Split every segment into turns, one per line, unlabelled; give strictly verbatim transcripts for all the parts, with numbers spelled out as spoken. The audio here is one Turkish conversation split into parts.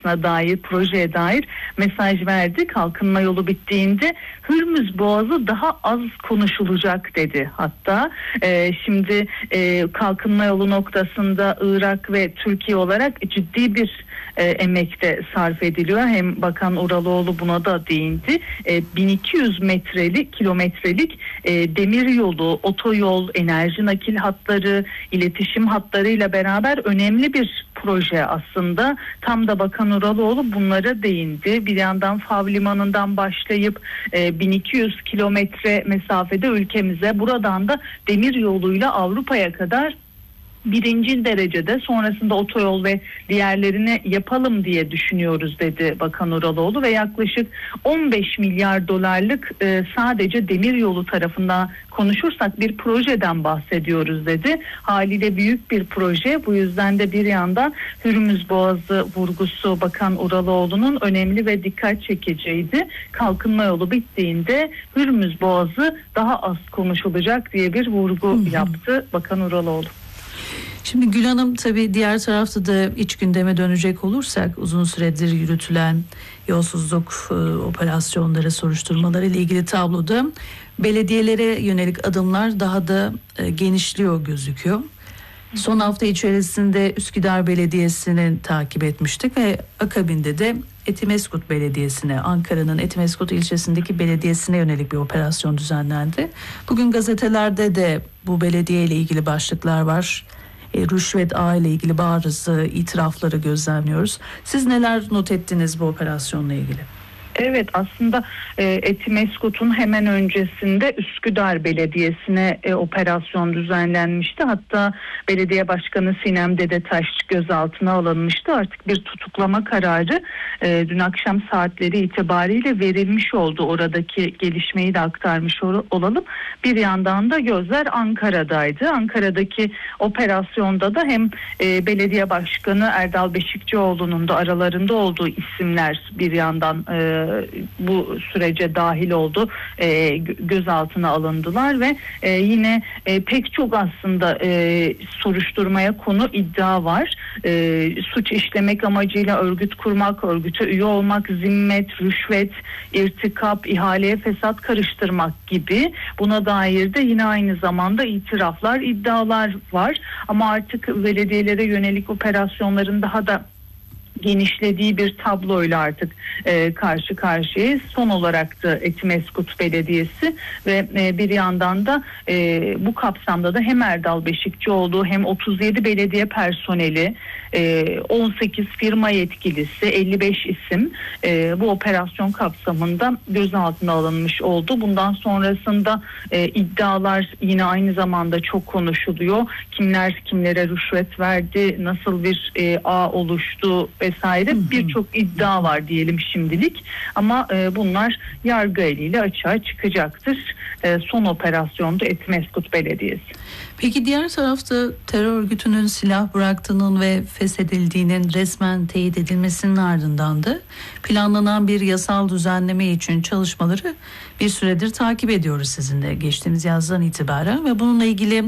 dair, projeye dair mesaj verdi. Kalkınma yolu bittiğinde Hürmüz Boğazı daha az konuşulacak dedi. Hatta e, şimdi e, kalkınma yolu noktasında Irak ve Türkiye olarak ciddi bir e, emekte sarf ediliyor. Hem Bakan Uraloğlu buna da değindi. E, bin iki yüz metrelik kilometrelik e, demir yolu, otoyol, enerji nakil hatları, iletişim hatlarıyla beraber önemli bir proje aslında. Tam da Bakan Uraloğlu bunlara değindi. Bir yandan Fav Limanı'ndan başlayıp e, bin iki yüz kilometre mesafede ülkemize, buradan da demir yoluyla Avrupa'ya kadar birinci derecede, sonrasında otoyol ve diğerlerini yapalım diye düşünüyoruz dedi Bakan Uraloğlu ve yaklaşık on beş milyar dolarlık e, sadece demir yolu tarafından konuşursak bir projeden bahsediyoruz dedi. Haliyle büyük bir proje. Bu yüzden de bir yandan Hürmüz Boğazı vurgusu Bakan Uraloğlu'nun önemli ve dikkat çekiciydi. Kalkınma yolu bittiğinde Hürmüz Boğazı daha az konuşulacak diye bir vurgu yaptı Bakan Uraloğlu.
Şimdi Gül Hanım, tabii diğer tarafta da iç gündeme dönecek olursak uzun süredir yürütülen yolsuzluk e, operasyonları, soruşturmaları ile ilgili tabloda belediyelere yönelik adımlar daha da e, genişliyor gözüküyor. Son hafta içerisinde Üsküdar Belediyesi'ni takip etmiştik ve akabinde de Etimesgut Belediyesi'ne, Ankara'nın Etimesgut ilçesindeki belediyesine yönelik bir operasyon düzenlendi. Bugün gazetelerde de bu belediye ile ilgili başlıklar var. E, rüşvet ağı ile ilgili bazı itirafları gözlemliyoruz. Siz neler not ettiniz bu operasyonla ilgili?
Evet, aslında e, Etimesgut'un hemen öncesinde Üsküdar Belediyesi'ne e, operasyon düzenlenmişti. Hatta belediye başkanı Sinem Dedetaş gözaltına alınmıştı. Artık bir tutuklama kararı e, dün akşam saatleri itibariyle verilmiş oldu. Oradaki gelişmeyi de aktarmış olalım. Bir yandan da gözler Ankara'daydı. Ankara'daki operasyonda da hem e, belediye başkanı Erdal Beşikçioğlu'nun da aralarında olduğu isimler bir yandan e, bu sürece dahil oldu, e, gözaltına alındılar ve e, yine e, pek çok aslında e, soruşturmaya konu iddia var. E, suç işlemek amacıyla örgüt kurmak, örgüte üye olmak, zimmet, rüşvet, irtikap, ihaleye fesat karıştırmak gibi, buna dair de yine aynı zamanda itiraflar, iddialar var. Ama artık belediyelere yönelik operasyonların daha da genişlediği bir tabloyla artık e, karşı karşıyayız. Son olarak da Etimesgut Belediyesi ve e, bir yandan da e, bu kapsamda da hem Erdal Beşikçioğlu hem otuz yedi belediye personeli, e, on sekiz firma yetkilisi, elli beş isim e, bu operasyon kapsamında gözaltına alınmış oldu. Bundan sonrasında e, iddialar yine aynı zamanda çok konuşuluyor. Kimler kimlere rüşvet verdi, nasıl bir e, ağ oluştu vesaire, birçok iddia var diyelim şimdilik, ama e, bunlar yargı eliyle açığa çıkacaktır. E, son operasyonda Etimesgut Belediyesi.
Peki diğer tarafta terör örgütünün silah bıraktığının ve feshedildiğinin resmen teyit edilmesinin ardından da planlanan bir yasal düzenleme için çalışmaları bir süredir takip ediyoruz sizinle geçtiğimiz yazdan itibaren ve bununla ilgili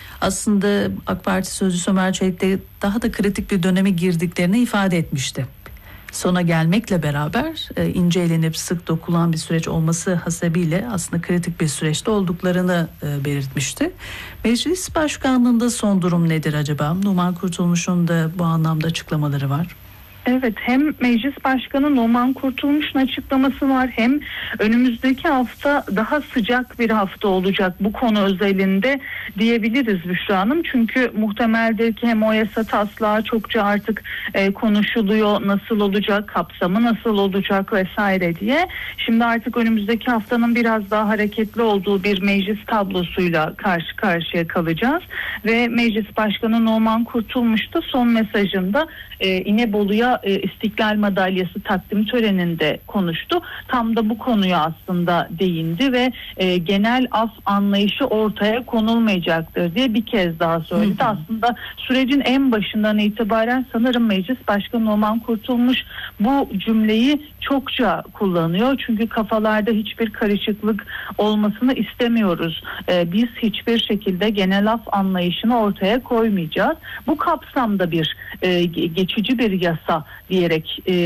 aslında AK Parti Sözcüsü Ömer Çelik de daha da kritik bir döneme girdiklerini ifade etmişti. Sona gelmekle beraber e, ince elenip sık dokulan bir süreç olması hasebiyle aslında kritik bir süreçte olduklarını e, belirtmişti. Meclis Başkanlığı'nda son durum nedir acaba? Numan Kurtulmuş'un da bu anlamda açıklamaları var.
Evet, hem Meclis Başkanı Numan Kurtulmuş'un açıklaması var, hem önümüzdeki hafta daha sıcak bir hafta olacak bu konu özelinde diyebiliriz Büşra Hanım. Çünkü muhtemeldir ki hem o yasa taslağı çokça artık e, konuşuluyor, nasıl olacak, kapsamı nasıl olacak vesaire diye. Şimdi artık önümüzdeki haftanın biraz daha hareketli olduğu bir meclis tablosuyla karşı karşıya kalacağız. Ve Meclis Başkanı Numan Kurtulmuş da son mesajında e, İnebolu'ya İstiklal Madalyası takdim töreninde konuştu. Tam da bu konuya aslında değindi ve e, genel af anlayışı ortaya konulmayacaktır diye bir kez daha söyledi. Hı hı. Aslında sürecin en başından itibaren sanırım Meclis Başkanı Numan Kurtulmuş bu cümleyi çokça kullanıyor. Çünkü kafalarda hiçbir karışıklık olmasını istemiyoruz. E, biz hiçbir şekilde genel af anlayışını ortaya koymayacağız. Bu kapsamda bir e, geçici bir yasa diyerek e,